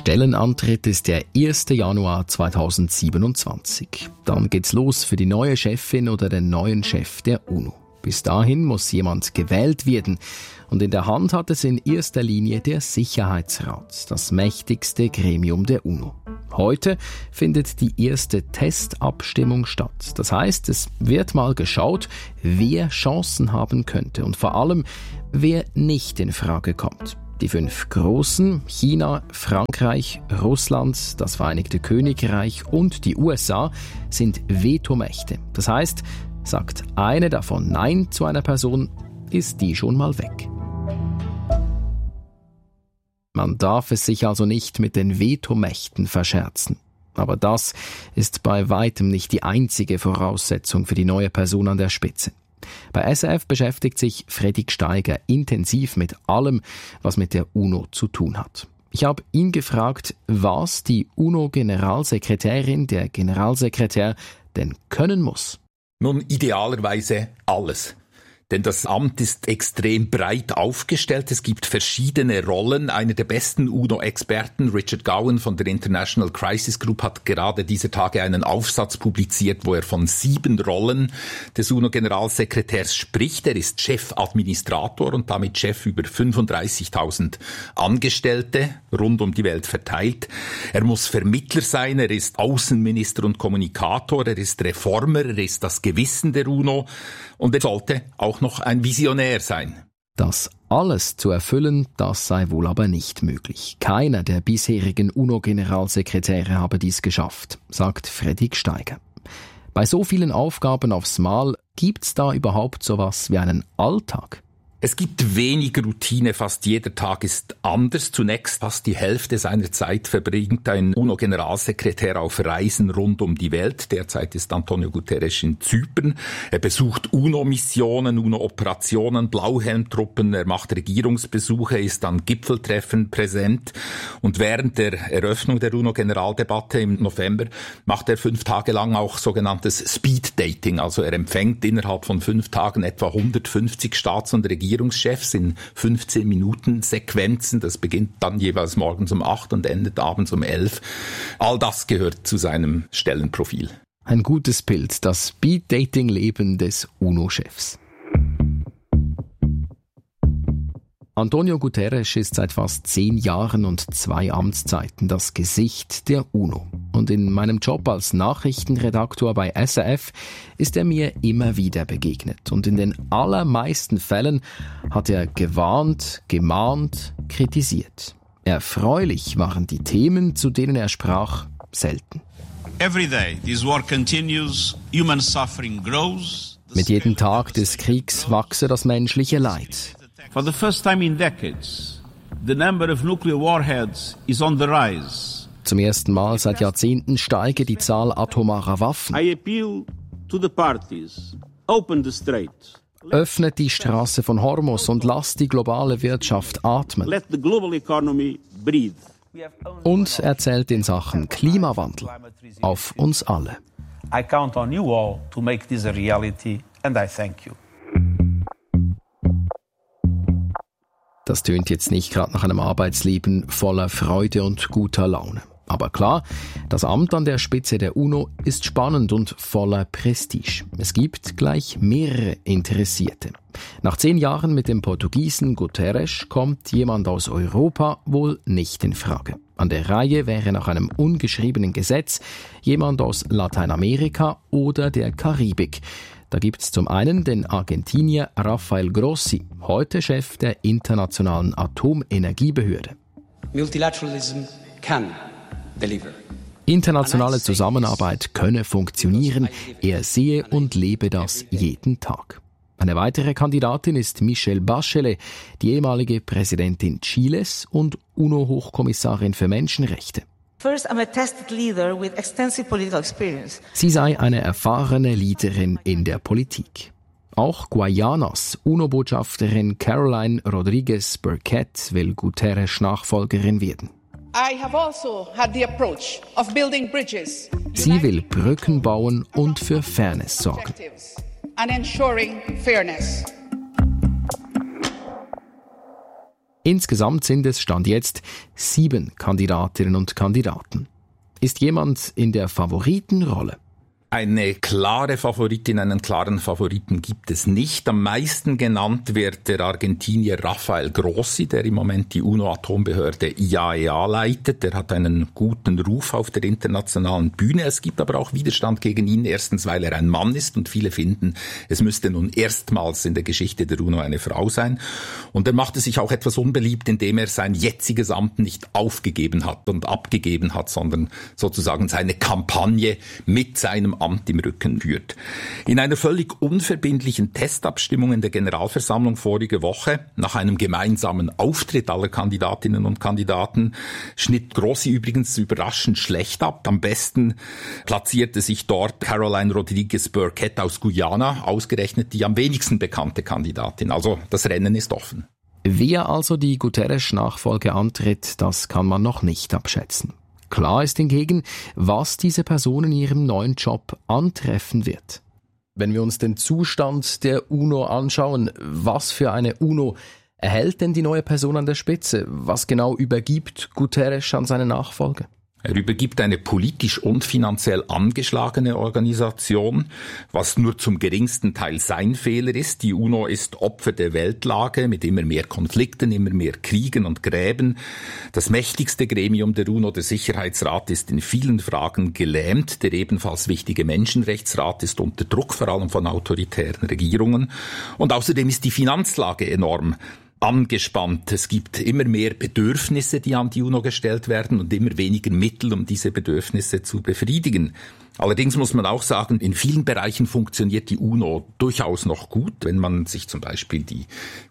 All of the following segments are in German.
Stellenantritt ist der 1. Januar 2027. Dann geht's los für die neue Chefin oder den neuen Chef der UNO. Bis dahin muss jemand gewählt werden. Und in der Hand hat es in erster Linie der Sicherheitsrat, das mächtigste Gremium der UNO. Heute findet die erste Testabstimmung statt. Das heißt, es wird mal geschaut, wer Chancen haben könnte und vor allem, wer nicht in Frage kommt. Die 5 Großen, China, Frankreich, Russland, das Vereinigte Königreich und die USA, sind Vetomächte. Das heißt, sagt eine davon Nein zu einer Person, ist die schon mal weg. Man darf es sich also nicht mit den Vetomächten verscherzen. Aber das ist bei weitem nicht die einzige Voraussetzung für die neue Person an der Spitze. Bei SRF beschäftigt sich Freddy Gsteiger intensiv mit allem, was mit der UNO zu tun hat. Ich habe ihn gefragt, was die UNO-Generalsekretärin, der Generalsekretär, denn können muss. Nun, idealerweise alles. Denn das Amt ist extrem breit aufgestellt. Es gibt verschiedene Rollen. Einer der besten UNO-Experten, Richard Gowan von der International Crisis Group, hat gerade dieser Tage einen Aufsatz publiziert, wo er von 7 Rollen des UNO-Generalsekretärs spricht. Er ist Chefadministrator und damit Chef über 35.000 Angestellte rund um die Welt verteilt. Er muss Vermittler sein, er ist Außenminister und Kommunikator, er ist Reformer, er ist das Gewissen der UNO und er sollte auch noch ein Visionär sein. Das alles zu erfüllen, das sei wohl aber nicht möglich. Keiner der bisherigen UNO-Generalsekretäre habe dies geschafft, sagt Freddy Gsteiger. Bei so vielen Aufgaben aufs Mal, gibt's da überhaupt sowas wie einen Alltag? Es gibt wenig Routine, fast jeder Tag ist anders. Zunächst fast die Hälfte seiner Zeit verbringt ein UNO-Generalsekretär auf Reisen rund um die Welt. Derzeit ist Antonio Guterres in Zypern. Er besucht UNO-Missionen, UNO-Operationen, Blauhelmtruppen, er macht Regierungsbesuche, ist an Gipfeltreffen präsent. Und während der Eröffnung der UNO-Generaldebatte im November macht er 5 Tage lang auch sogenanntes Speed-Dating. Also er empfängt innerhalb von 5 Tagen etwa 150 Staats- und Regierungschefs in 15 Minuten Sequenzen. Das beginnt dann jeweils morgens um 8 und endet abends um 11. All das gehört zu seinem Stellenprofil. Ein gutes Bild, das Speed-Dating-Leben des UNO-Chefs. Antonio Guterres ist seit fast 10 Jahren und 2 Amtszeiten das Gesicht der UNO. Und in meinem Job als Nachrichtenredaktor bei SRF ist er mir immer wieder begegnet. Und in den allermeisten Fällen hat er gewarnt, gemahnt, kritisiert. Erfreulich waren die Themen, zu denen er sprach, selten. Every day this war continues, human suffering grows. Mit jedem Tag des Kriegs wachse das menschliche Leid. For the first time in decades, the number of nuclear warheads is on the rise. Zum ersten Mal seit Jahrzehnten steige die Zahl atomarer Waffen. I appeal to the parties. Open the strait. Öffnet die Straße von Hormuz und lasst die globale Wirtschaft atmen. Let the global economy breathe. Und erzählt in Sachen Klimawandel auf uns alle. I count on you all to make this a reality and I thank you. Das tönt jetzt nicht gerade nach einem Arbeitsleben voller Freude und guter Laune. Aber klar, das Amt an der Spitze der UNO ist spannend und voller Prestige. Es gibt gleich mehrere Interessierte. Nach 10 Jahren mit dem Portugiesen Guterres kommt jemand aus Europa wohl nicht in Frage. An der Reihe wäre nach einem ungeschriebenen Gesetz jemand aus Lateinamerika oder der Karibik. Da gibt's zum einen den Argentinier Rafael Grossi, heute Chef der Internationalen Atomenergiebehörde. Multilateralism can deliver. Internationale Zusammenarbeit könne funktionieren, er sehe und lebe das jeden Tag. Eine weitere Kandidatin ist Michelle Bachelet, die ehemalige Präsidentin Chiles und UNO-Hochkommissarin für Menschenrechte. First, I'm a tested leader with extensive political experience. Sie sei eine erfahrene Leaderin in der Politik. Auch Guayanas UNO-Botschafterin Caroline Rodriguez Burkett will Guterres Nachfolgerin werden. I have also had the approach of building bridges. Sie will Brücken bauen und für Fairness sorgen. And ensuring fairness. Insgesamt sind es, Stand jetzt, 7 Kandidatinnen und Kandidaten. Ist jemand in der Favoritenrolle? Eine klare Favoritin, einen klaren Favoriten gibt es nicht. Am meisten genannt wird der Argentinier Rafael Grossi, der im Moment die UNO-Atombehörde IAEA leitet. Der hat einen guten Ruf auf der internationalen Bühne. Es gibt aber auch Widerstand gegen ihn. Erstens, weil er ein Mann ist und viele finden, es müsste nun erstmals in der Geschichte der UNO eine Frau sein. Und er machte sich auch etwas unbeliebt, indem er sein jetziges Amt nicht aufgegeben hat und abgegeben hat, sondern sozusagen seine Kampagne mit seinem Amt im Rücken führt. In einer völlig unverbindlichen Testabstimmung in der Generalversammlung vorige Woche, nach einem gemeinsamen Auftritt aller Kandidatinnen und Kandidaten, schnitt Grossi übrigens überraschend schlecht ab. Am besten platzierte sich dort Caroline Rodriguez Burkett aus Guyana, ausgerechnet die am wenigsten bekannte Kandidatin. Also das Rennen ist offen. Wer also die Guterres-Nachfolge antritt, das kann man noch nicht abschätzen. Klar ist hingegen, was diese Person in ihrem neuen Job antreffen wird. Wenn wir uns den Zustand der UNO anschauen, was für eine UNO erhält denn die neue Person an der Spitze? Was genau übergibt Guterres an seine Nachfolger? Er übergibt eine politisch und finanziell angeschlagene Organisation, was nur zum geringsten Teil sein Fehler ist. Die UNO ist Opfer der Weltlage mit immer mehr Konflikten, immer mehr Kriegen und Gräben. Das mächtigste Gremium der UNO, der Sicherheitsrat, ist in vielen Fragen gelähmt. Der ebenfalls wichtige Menschenrechtsrat ist unter Druck, vor allem von autoritären Regierungen. Und außerdem ist die Finanzlage enorm angespannt. Es gibt immer mehr Bedürfnisse, die an die UNO gestellt werden und immer weniger Mittel, um diese Bedürfnisse zu befriedigen. Allerdings muss man auch sagen, in vielen Bereichen funktioniert die UNO durchaus noch gut. Wenn man sich zum Beispiel die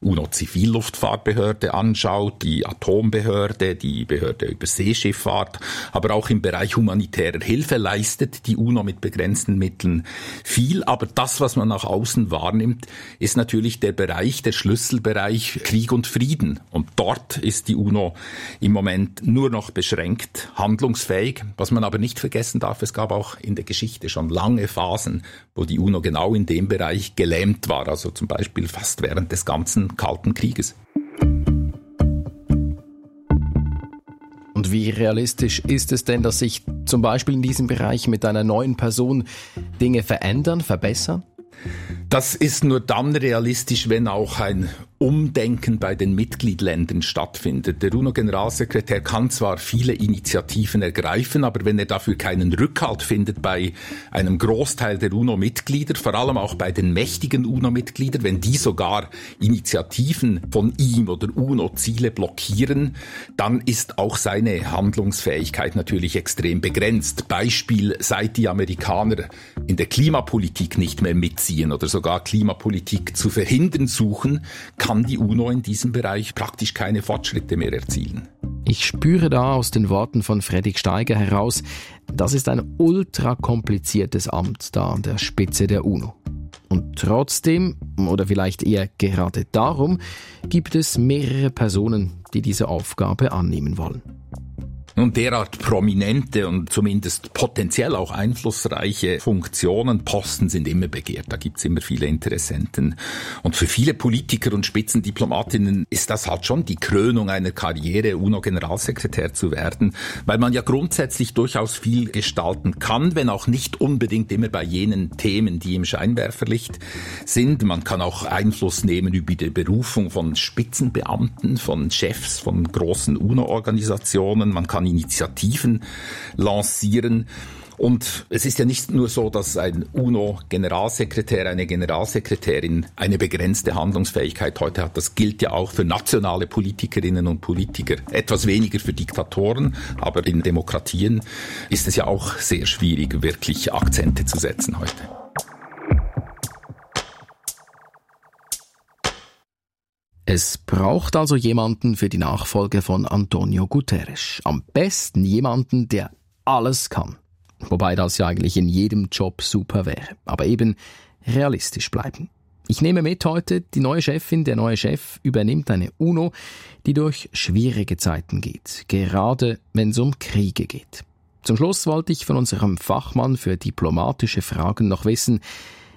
UNO-Zivilluftfahrtbehörde anschaut, die Atombehörde, die Behörde über Seeschifffahrt, aber auch im Bereich humanitärer Hilfe leistet die UNO mit begrenzten Mitteln viel. Aber das, was man nach außen wahrnimmt, ist natürlich der Bereich, der Schlüsselbereich Krieg und Frieden. Und dort ist die UNO im Moment nur noch beschränkt handlungsfähig. Was man aber nicht vergessen darf, es gab auch in der Geschichte schon lange Phasen, wo die UNO genau in dem Bereich gelähmt war, also zum Beispiel fast während des ganzen Kalten Krieges. Und wie realistisch ist es denn, dass sich zum Beispiel in diesem Bereich mit einer neuen Person Dinge verändern, verbessern? Das ist nur dann realistisch, wenn auch ein Umdenken bei den Mitgliedsländern stattfindet. Der UNO-Generalsekretär kann zwar viele Initiativen ergreifen, aber wenn er dafür keinen Rückhalt findet bei einem Großteil der UNO-Mitglieder, vor allem auch bei den mächtigen UNO-Mitgliedern, wenn die sogar Initiativen von ihm oder UNO-Ziele blockieren, dann ist auch seine Handlungsfähigkeit natürlich extrem begrenzt. Beispiel, seit die Amerikaner in der Klimapolitik nicht mehr mitziehen oder sogar Klimapolitik zu verhindern suchen, kann die UNO in diesem Bereich praktisch keine Fortschritte mehr erzielen. Ich spüre da aus den Worten von Fredrik Steiger heraus, das ist ein ultra kompliziertes Amt da an der Spitze der UNO. Und trotzdem, oder vielleicht eher gerade darum, gibt es mehrere Personen, die diese Aufgabe annehmen wollen. Nun, derart prominente und zumindest potenziell auch einflussreiche Funktionen, Posten sind immer begehrt. Da gibt's immer viele Interessenten. Und für viele Politiker und Spitzendiplomatinnen ist das halt schon die Krönung einer Karriere, UNO-Generalsekretär zu werden, weil man ja grundsätzlich durchaus viel gestalten kann, wenn auch nicht unbedingt immer bei jenen Themen, die im Scheinwerferlicht sind. Man kann auch Einfluss nehmen über die Berufung von Spitzenbeamten, von Chefs von großen UNO-Organisationen. Man kann Initiativen lancieren. Und es ist ja nicht nur so, dass ein UNO-Generalsekretär, eine Generalsekretärin eine begrenzte Handlungsfähigkeit heute hat. Das gilt ja auch für nationale Politikerinnen und Politiker. Etwas weniger für Diktatoren, aber in Demokratien ist es ja auch sehr schwierig, wirklich Akzente zu setzen heute. Es braucht also jemanden für die Nachfolge von Antonio Guterres. Am besten jemanden, der alles kann. Wobei das ja eigentlich in jedem Job super wäre. Aber eben realistisch bleiben. Ich nehme mit heute, die neue Chefin, der neue Chef übernimmt eine UNO, die durch schwierige Zeiten geht. Gerade wenn es um Kriege geht. Zum Schluss wollte ich von unserem Fachmann für diplomatische Fragen noch wissen,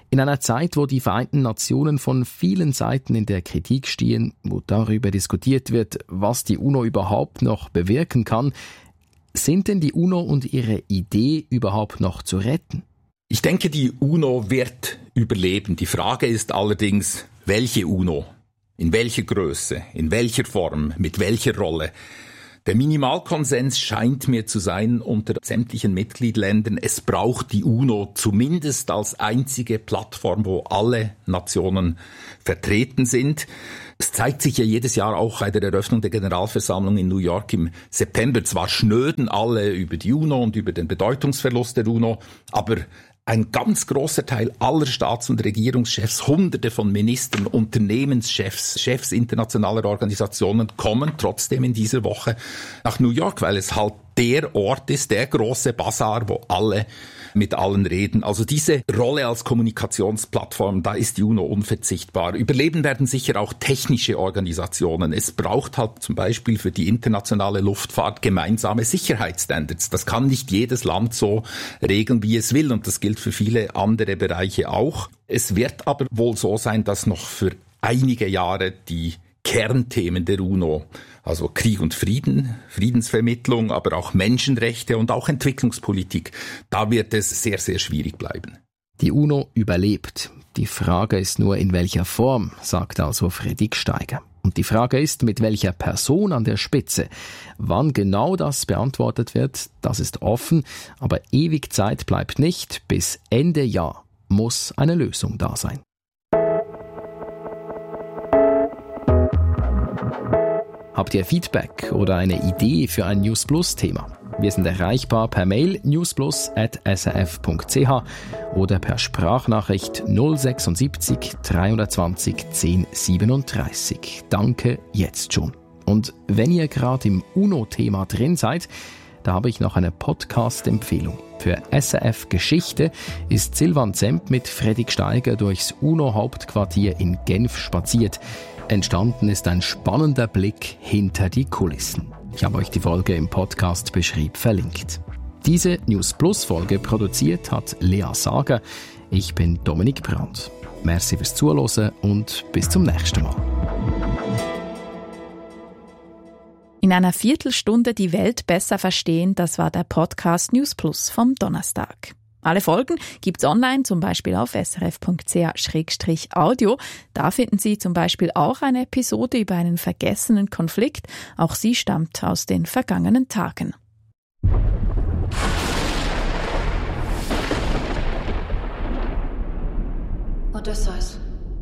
In einer Zeit, wo die Vereinten Nationen von vielen Seiten in der Kritik stehen, wo darüber diskutiert wird, was die UNO überhaupt noch bewirken kann, sind denn die UNO und ihre Idee überhaupt noch zu retten? Ich denke, die UNO wird überleben. Die Frage ist allerdings, welche UNO? In welcher Größe? In welcher Form? Mit welcher Rolle? Der Minimalkonsens scheint mir zu sein unter sämtlichen Mitgliedsländern. Es braucht die UNO zumindest als einzige Plattform, wo alle Nationen vertreten sind. Es zeigt sich ja jedes Jahr auch bei der Eröffnung der Generalversammlung in New York im September. Zwar schnöden alle über die UNO und über den Bedeutungsverlust der UNO, aber ein ganz großer Teil aller Staats- und Regierungschefs, Hunderte von Ministern, Unternehmenschefs, Chefs internationaler Organisationen kommen trotzdem in dieser Woche nach New York, weil es halt der Ort ist, der große Bazar, wo alle mit allen reden. Also diese Rolle als Kommunikationsplattform, da ist die UNO unverzichtbar. Überleben werden sicher auch technische Organisationen. Es braucht halt zum Beispiel für die internationale Luftfahrt gemeinsame Sicherheitsstandards. Das kann nicht jedes Land so regeln, wie es will, und das gilt für viele andere Bereiche auch. Es wird aber wohl so sein, dass noch für einige Jahre die Kernthemen der UNO, also Krieg und Frieden, Friedensvermittlung, aber auch Menschenrechte und auch Entwicklungspolitik, da wird es sehr, sehr schwierig bleiben. Die UNO überlebt. Die Frage ist nur, in welcher Form, sagt also Fredrik Steiger. Und die Frage ist, mit welcher Person an der Spitze. Wann genau das beantwortet wird, das ist offen, aber ewig Zeit bleibt nicht. Bis Ende Jahr muss eine Lösung da sein. Habt ihr Feedback oder eine Idee für ein News Plus Thema? Wir sind erreichbar per Mail newsplus@srf.ch oder per Sprachnachricht 076 320 1037. Danke jetzt schon. Und wenn ihr gerade im UNO-Thema drin seid, da habe ich noch eine Podcast-Empfehlung. Für SRF Geschichte ist Silvan Zemp mit Fredrik Steiger durchs UNO-Hauptquartier in Genf spaziert. Entstanden ist ein spannender Blick hinter die Kulissen. Ich habe euch die Folge im Podcast-Beschrieb verlinkt. Diese News Plus Folge produziert hat Lea Sager. Ich bin Dominik Brandt. Merci fürs Zuhören und bis zum nächsten Mal. In einer Viertelstunde die Welt besser verstehen, das war der Podcast News Plus vom Donnerstag. Alle Folgen gibt's online, zum Beispiel auf srf.ch/audio. Da finden Sie zum Beispiel auch eine Episode über einen vergessenen Konflikt. Auch sie stammt aus den vergangenen Tagen. Odysseus.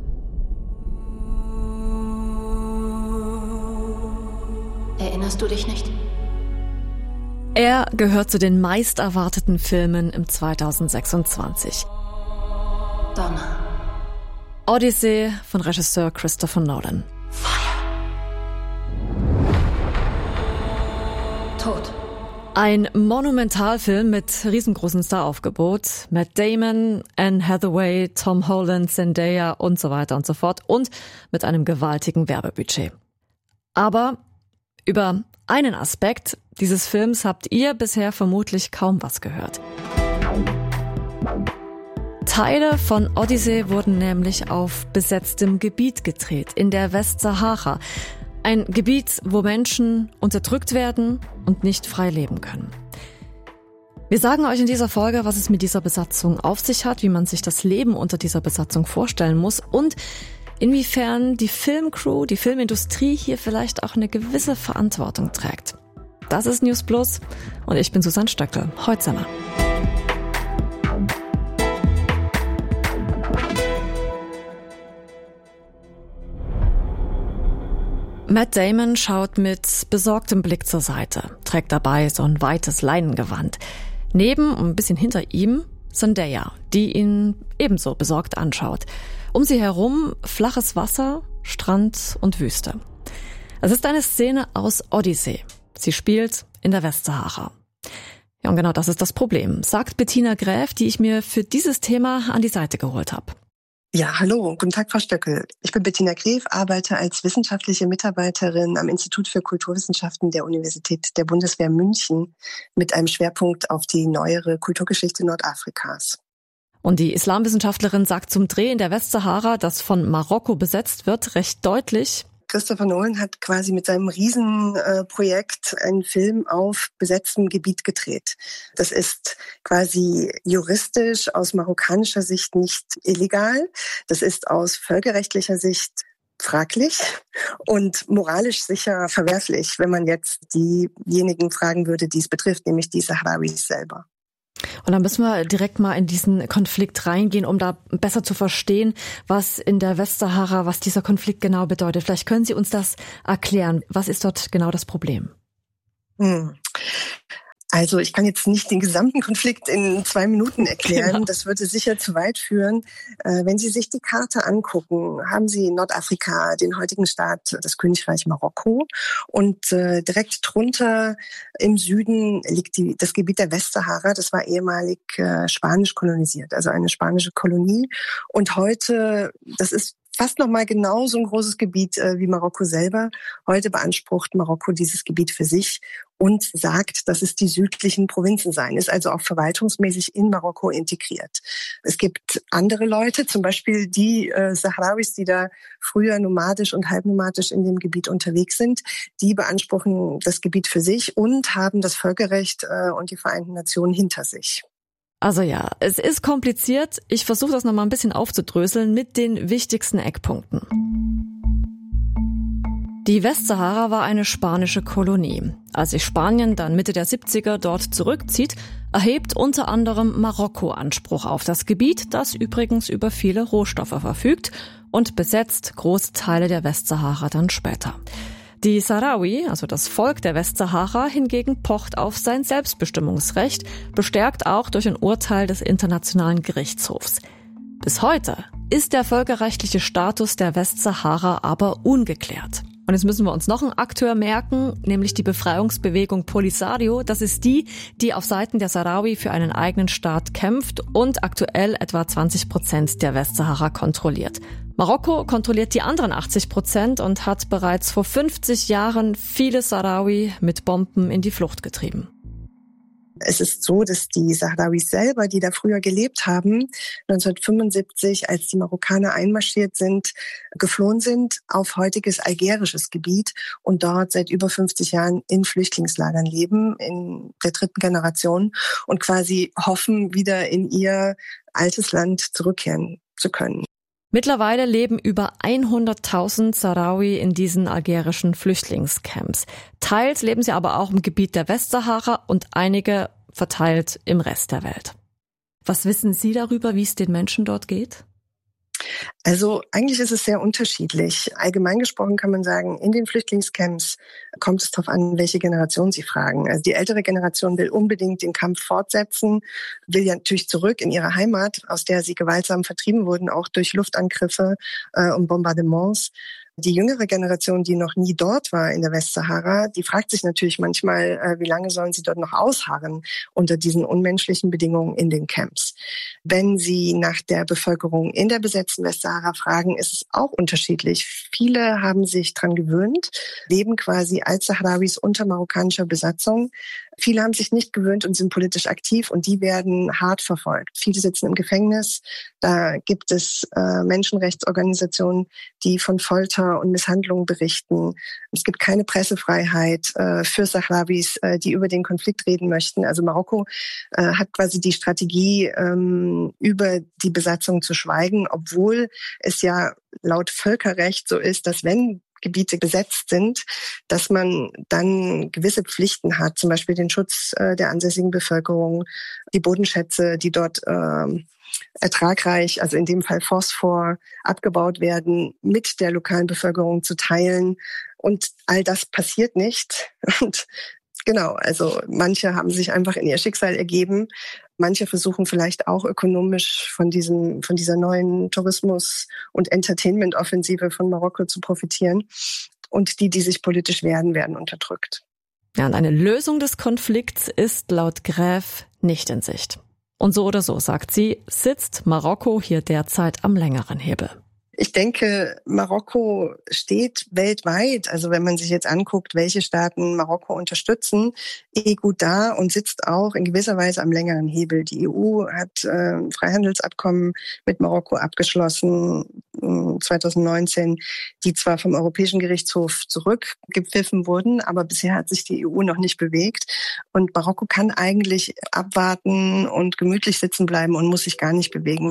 Erinnerst du dich nicht? Er gehört zu den meist erwarteten Filmen im 2026. Donner. Odyssey von Regisseur Christopher Nolan. Feuer. Tod. Ein Monumentalfilm mit riesengroßem Staraufgebot. Matt Damon, Anne Hathaway, Tom Holland, Zendaya und so weiter und so fort. Und mit einem gewaltigen Werbebudget. Aber über einen Aspekt dieses Films habt ihr bisher vermutlich kaum was gehört. Teile von Odyssey wurden nämlich auf besetztem Gebiet gedreht, in der Westsahara. Ein Gebiet, wo Menschen unterdrückt werden und nicht frei leben können. Wir sagen euch in dieser Folge, was es mit dieser Besatzung auf sich hat, wie man sich das Leben unter dieser Besatzung vorstellen muss und inwiefern die Filmcrew, die Filmindustrie hier vielleicht auch eine gewisse Verantwortung trägt. Das ist News Plus und ich bin Susanne Stöckel. Hoitsamer. Matt Damon schaut mit besorgtem Blick zur Seite, trägt dabei so ein weites Leinengewand. Neben und ein bisschen hinter ihm Zendaya, die ihn ebenso besorgt anschaut. Um sie herum flaches Wasser, Strand und Wüste. Es ist eine Szene aus Odyssey. Sie spielt in der Westsahara. Ja, und genau das ist das Problem, sagt Bettina Gräf, die ich mir für dieses Thema an die Seite geholt habe. Ja, hallo, guten Tag, Frau Stöckel. Ich bin Bettina Gräf, arbeite als wissenschaftliche Mitarbeiterin am Institut für Kulturwissenschaften der Universität der Bundeswehr München mit einem Schwerpunkt auf die neuere Kulturgeschichte Nordafrikas. Und die Islamwissenschaftlerin sagt zum Dreh in der Westsahara, das von Marokko besetzt wird, recht deutlich: Christopher Nolan hat quasi mit seinem Riesenprojekt einen Film auf besetztem Gebiet gedreht. Das ist quasi juristisch aus marokkanischer Sicht nicht illegal. Das ist aus völkerrechtlicher Sicht fraglich und moralisch sicher verwerflich, wenn man jetzt diejenigen fragen würde, die es betrifft, nämlich die Sahrawis selber. Und dann müssen wir direkt mal in diesen Konflikt reingehen, um da besser zu verstehen, was in der Westsahara, was dieser Konflikt genau bedeutet. Vielleicht können Sie uns das erklären. Was ist dort genau das Problem? Also ich kann jetzt nicht den gesamten Konflikt in 2 Minuten erklären. Genau. Das würde sicher zu weit führen. Wenn Sie sich die Karte angucken, haben Sie Nordafrika, den heutigen Staat, das Königreich Marokko. Und direkt drunter im Süden liegt das Gebiet der Westsahara. Das war ehemalig spanisch kolonisiert, also eine spanische Kolonie. Und heute, das ist fast noch mal genauso ein großes Gebiet wie Marokko selber. Heute beansprucht Marokko dieses Gebiet für sich und sagt, dass es die südlichen Provinzen seien, ist also auch verwaltungsmäßig in Marokko integriert. Es gibt andere Leute, zum Beispiel die Sahrawis, die da früher nomadisch und halbnomadisch in dem Gebiet unterwegs sind, die beanspruchen das Gebiet für sich und haben das Völkerrecht und die Vereinten Nationen hinter sich. Also ja, es ist kompliziert. Ich versuche das nochmal ein bisschen aufzudröseln mit den wichtigsten Eckpunkten. Die Westsahara war eine spanische Kolonie. Als sich Spanien dann Mitte der 70er dort zurückzieht, erhebt unter anderem Marokko Anspruch auf das Gebiet, das übrigens über viele Rohstoffe verfügt, und besetzt große Teile der Westsahara dann später. Die Sahrawi, also das Volk der Westsahara, hingegen pocht auf sein Selbstbestimmungsrecht, bestärkt auch durch ein Urteil des Internationalen Gerichtshofs. Bis heute ist der völkerrechtliche Status der Westsahara aber ungeklärt. Und jetzt müssen wir uns noch einen Akteur merken, nämlich die Befreiungsbewegung Polisario. Das ist die auf Seiten der Sahrawi für einen eigenen Staat kämpft und aktuell etwa 20% der Westsahara kontrolliert. Marokko kontrolliert die anderen 80% und hat bereits vor 50 Jahren viele Sahrawi mit Bomben in die Flucht getrieben. Es ist so, dass die Sahrawis selber, die da früher gelebt haben, 1975, als die Marokkaner einmarschiert sind, geflohen sind auf heutiges algerisches Gebiet und dort seit über 50 Jahren in Flüchtlingslagern leben, in der 3. Generation und quasi hoffen, wieder in ihr altes Land zurückkehren zu können. Mittlerweile leben über 100.000 Sahrawi in diesen algerischen Flüchtlingscamps. Teils leben sie aber auch im Gebiet der Westsahara und einige verteilt im Rest der Welt. Was wissen Sie darüber, wie es den Menschen dort geht? Also eigentlich ist es sehr unterschiedlich. Allgemein gesprochen kann man sagen, in den Flüchtlingscamps kommt es darauf an, welche Generation Sie fragen. Also die ältere Generation will unbedingt den Kampf fortsetzen, will ja natürlich zurück in ihre Heimat, aus der sie gewaltsam vertrieben wurden, auch durch Luftangriffe und Bombardements. Die jüngere Generation, die noch nie dort war in der Westsahara, die fragt sich natürlich manchmal, wie lange sollen sie dort noch ausharren unter diesen unmenschlichen Bedingungen in den Camps. Wenn Sie nach der Bevölkerung in der besetzten Westsahara fragen, ist es auch unterschiedlich. Viele haben sich dran gewöhnt, leben quasi als Sahrawis unter marokkanischer Besatzung. Viele haben sich nicht gewöhnt und sind politisch aktiv und die werden hart verfolgt. Viele sitzen im Gefängnis. Da gibt es Menschenrechtsorganisationen, die von Folter und Misshandlungen berichten. Es gibt keine Pressefreiheit für Sahrawis, die über den Konflikt reden möchten. Also Marokko hat quasi die Strategie, über die Besatzung zu schweigen, obwohl es ja laut Völkerrecht so ist, dass wenn Gebiete besetzt sind, dass man dann gewisse Pflichten hat, zum Beispiel den Schutz der ansässigen Bevölkerung, die Bodenschätze, die dort ertragreich, also in dem Fall Phosphor, abgebaut werden, mit der lokalen Bevölkerung zu teilen. Und all das passiert nicht. Und genau, also manche haben sich einfach in ihr Schicksal ergeben. Manche versuchen vielleicht auch ökonomisch von dieser neuen Tourismus- und Entertainment-Offensive von Marokko zu profitieren. Und die sich politisch wehren, werden unterdrückt. Ja, und eine Lösung des Konflikts ist laut Graeff nicht in Sicht. Und so oder so, sagt sie, sitzt Marokko hier derzeit am längeren Hebel. Ich denke, Marokko steht weltweit, also wenn man sich jetzt anguckt, welche Staaten Marokko unterstützen, gut da und sitzt auch in gewisser Weise am längeren Hebel. Die EU hat ein Freihandelsabkommen mit Marokko abgeschlossen 2019, die zwar vom Europäischen Gerichtshof zurückgepfiffen wurden, aber bisher hat sich die EU noch nicht bewegt. Und Marokko kann eigentlich abwarten und gemütlich sitzen bleiben und muss sich gar nicht bewegen.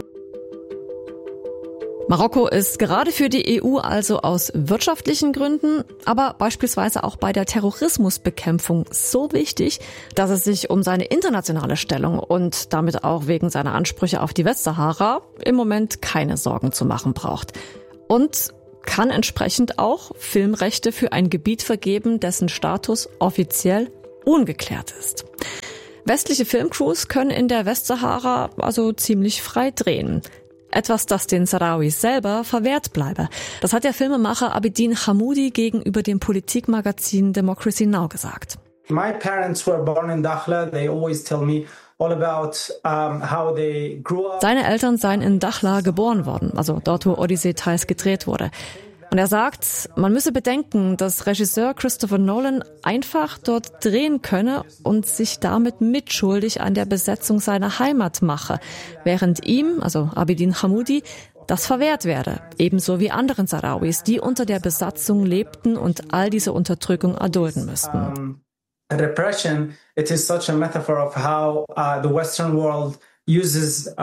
Marokko ist gerade für die EU also aus wirtschaftlichen Gründen, aber beispielsweise auch bei der Terrorismusbekämpfung so wichtig, dass es sich um seine internationale Stellung und damit auch wegen seiner Ansprüche auf die Westsahara im Moment keine Sorgen zu machen braucht. Und kann entsprechend auch Filmrechte für ein Gebiet vergeben, dessen Status offiziell ungeklärt ist. Westliche Filmcrews können in der Westsahara also ziemlich frei drehen. Etwas, das den Sahrawis selber verwehrt bleibe. Das hat der Filmemacher Abidine Hammoudi gegenüber dem Politikmagazin Democracy Now! Gesagt. My parents were born in Dakhla. They always tell me all about how they grew up. Seine Eltern seien in Dakhla geboren worden, also dort, wo Odyssey teils gedreht wurde. Und er sagt, man müsse bedenken, dass Regisseur Christopher Nolan einfach dort drehen könne und sich damit mitschuldig an der Besetzung seiner Heimat mache, während ihm, also Abidine Hammoudi, das verwehrt werde, ebenso wie anderen Sahrawis, die unter der Besatzung lebten und all diese Unterdrückung erdulden müssten. Repression, it is such a metaphor of how the Western world uses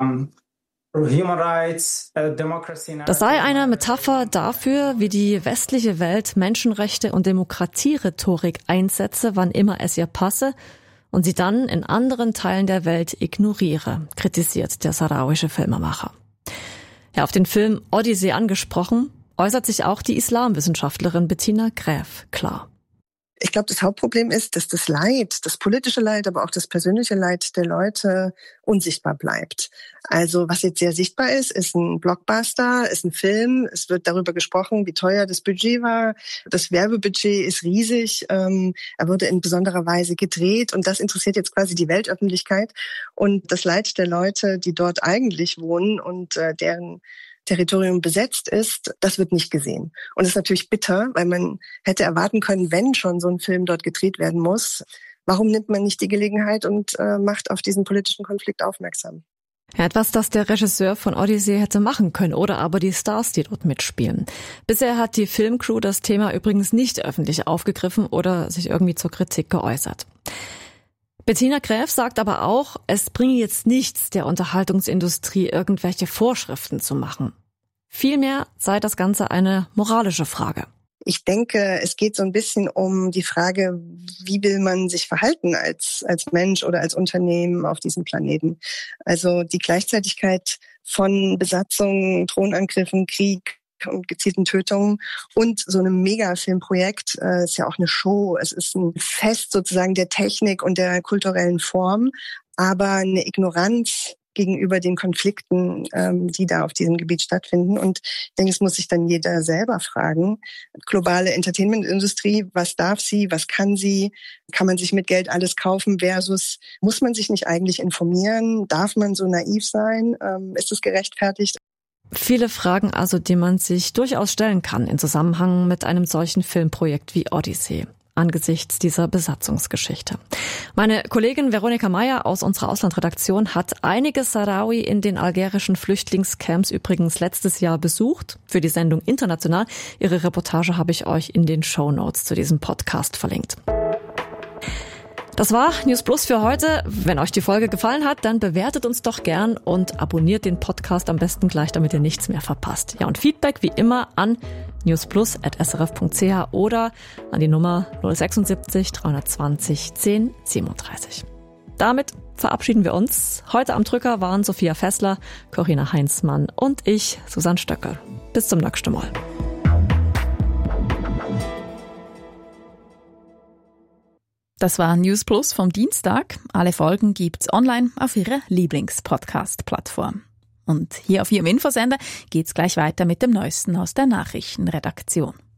human rights, democracy. Das sei eine Metapher dafür, wie die westliche Welt Menschenrechte und Demokratierhetorik einsetze, wann immer es ihr passe, und sie dann in anderen Teilen der Welt ignoriere, kritisiert der sahrawische Filmemacher. Ja, auf den Film Odyssey angesprochen, äußert sich auch die Islamwissenschaftlerin Bettina Gräf klar. Ich glaube, das Hauptproblem ist, dass das Leid, das politische Leid, aber auch das persönliche Leid der Leute unsichtbar bleibt. Also was jetzt sehr sichtbar ist ein Blockbuster, ist ein Film. Es wird darüber gesprochen, wie teuer das Budget war. Das Werbebudget ist riesig. Er wurde in besonderer Weise gedreht und das interessiert jetzt quasi die Weltöffentlichkeit. Und das Leid der Leute, die dort eigentlich wohnen und deren Territorium besetzt ist, das wird nicht gesehen. Und das ist natürlich bitter, weil man hätte erwarten können, wenn schon so ein Film dort gedreht werden muss, warum nimmt man nicht die Gelegenheit und macht auf diesen politischen Konflikt aufmerksam? Ja, etwas, das der Regisseur von Odyssey hätte machen können oder aber die Stars, die dort mitspielen. Bisher hat die Filmcrew das Thema übrigens nicht öffentlich aufgegriffen oder sich irgendwie zur Kritik geäußert. Bettina Gräf sagt aber auch, es bringe jetzt nichts, der Unterhaltungsindustrie irgendwelche Vorschriften zu machen. Vielmehr sei das Ganze eine moralische Frage. Ich denke, es geht so ein bisschen um die Frage, wie will man sich verhalten als Mensch oder als Unternehmen auf diesem Planeten. Also die Gleichzeitigkeit von Besatzungen, Drohnenangriffen, Krieg und gezielten Tötungen und so einem Megafilmprojekt ist ja auch eine Show. Es ist ein Fest sozusagen der Technik und der kulturellen Form, aber eine Ignoranz gegenüber den Konflikten, die da auf diesem Gebiet stattfinden. Und ich denke, es muss sich dann jeder selber fragen. Globale Entertainment-Industrie, was darf sie, was kann sie? Kann man sich mit Geld alles kaufen versus muss man sich nicht eigentlich informieren? Darf man so naiv sein? Ist es gerechtfertigt? Viele Fragen also, die man sich durchaus stellen kann in Zusammenhang mit einem solchen Filmprojekt wie Odyssey angesichts dieser Besatzungsgeschichte. Meine Kollegin Veronika Meyer aus unserer Auslandredaktion hat einige Sahrawi in den algerischen Flüchtlingscamps übrigens letztes Jahr besucht für die Sendung International. Ihre Reportage habe ich euch in den Shownotes zu diesem Podcast verlinkt. Das war News Plus für heute. Wenn euch die Folge gefallen hat, dann bewertet uns doch gern und abonniert den Podcast am besten gleich, damit ihr nichts mehr verpasst. Ja, und Feedback wie immer an newsplus@srf.ch oder an die Nummer 076 320 10 37. Damit verabschieden wir uns. Heute am Drücker waren Sophia Fessler, Corinna Heinzmann und ich, Susanne Stöckel. Bis zum nächsten Mal. Das war News Plus vom Dienstag. Alle Folgen gibt's online auf Ihrer Lieblings-Podcast-Plattform. Und hier auf Ihrem Infosender geht's gleich weiter mit dem Neuesten aus der Nachrichtenredaktion.